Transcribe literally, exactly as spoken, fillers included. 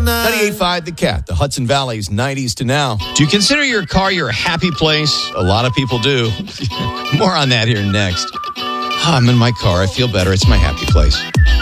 ninety-eight point five The Cat, the Hudson Valley's nineties to now. Do you consider your car your happy place? A lot of people do. More on that here next. Oh, I'm in my car. I feel better. It's my happy place.